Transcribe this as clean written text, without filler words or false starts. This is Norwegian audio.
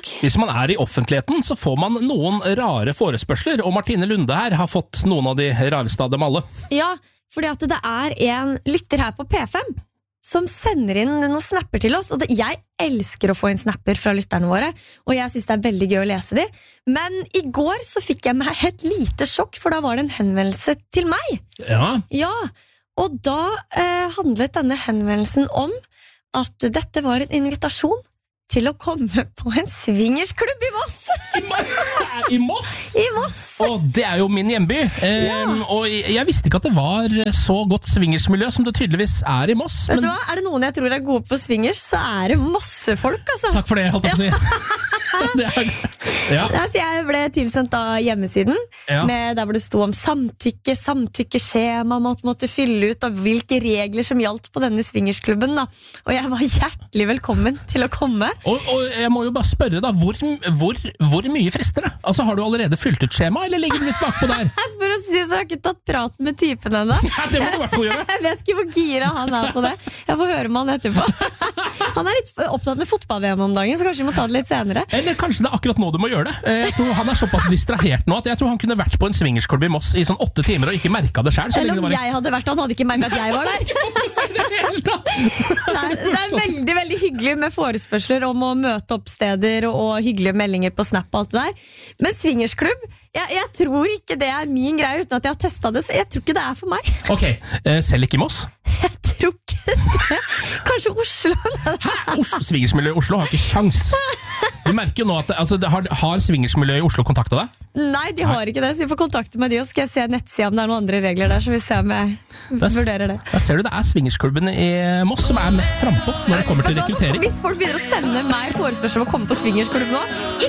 dag. Hvis man i offentligheten, så får man noen rare forespørsler, og Martine Lunde her har fått noen av de rareste av dem alle. Ja, fordi at det en lytter her på P5 som sender inn noen snapper til oss, og jeg elsker å få inn snapper fra lytterne våre, og jeg synes det veldig gøy å lese de. Men i går så fikk jeg meg et lite sjokk, for da var det en henvendelse til meg. Ja, og da handlet denne henvendelsen om at dette var en invitasjon til å komme på en swingersklubb i Moss. I Moss? I Moss. Og det jo min hjemby. Og jeg visste ikke at det var så godt swingersmiljø som det tydeligvis i Moss. Vet du hva? Det noen jeg tror gode på swingers, så det Mossefolk, altså. Takk for det, holdt jeg på å si. Så jeg ble tilsendt av hjemmesiden, med der hvor det sto om samtykke, samtykkeskjema måtte fylle ut, og hvilke regler som gjaldt på denne swingersklubben, da. Og jeg var hjertelig velkommen til å komme. Og jeg må jo bare spørre da, hvor mye frister det? Altså, har du allerede fylt ut skjema, eller ligger du litt bakpå der? For å si så har jeg ikke tatt prat med typen enda. Ja, det må du i hvert fall gjøre. Jeg vet ikke hvor gira han på det. Jeg får høre med han etterpå. Han litt opptatt med fotball-VM om dagen, så kanskje vi må ta det litt senere. Eller kanskje det akkurat nå du må gjøre det. Jeg tror han såpass distrahert nå, at jeg tror han kunne vært på en swingersklubb i Moss i sånn 8 timer og ikke merket det selv. Eller om jeg hadde vært, han hadde ikke merket at jeg var der. Det veldig, veldig hyggelig med forespørsler om å møte opp steder og hyggelige meldinger på Snap og alt det der. Men swingersklubb, jeg tror ikke det min greie uten at jeg har testet det, så jeg tror ikke det for meg. Ok, selv ikke i Moss? Jeg tror ikke det. Kanskje Oslo? Swingersmiljøet i Oslo har ikke sjans. Du merker jo nå at har swingersmiljøet i Oslo kontaktet deg? Nei, de har ikke det, så vi får kontakte med de, og skal jeg se nettsida om det noen andre regler der, så vi ser om jeg vurderer det. Da ser du det swingersklubben i Moss som mest frempå når det kommer til rekruttering. Hvis folk begynner å sende meg forespørsel om å komme på swingersklubben nå,